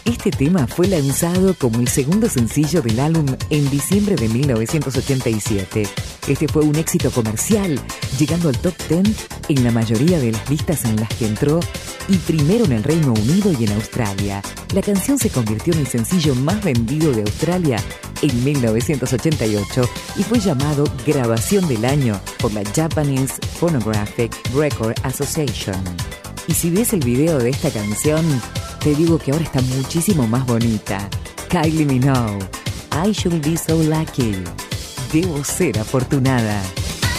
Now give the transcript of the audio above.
Este tema fue lanzado como el segundo sencillo del álbum en diciembre de 1987. Este fue un éxito comercial, llegando al top 10 en la mayoría de las listas en las que entró y primero en el Reino Unido y en Australia. La canción se convirtió en el sencillo más vendido de Australia en 1988 y fue llamado Grabación del Año por la Japanese Phonographic Record Association. Y si ves el video de esta canción, te digo que ahora está muchísimo más bonita. Kylie Minogue, I Should Be So Lucky. Debo ser afortunada.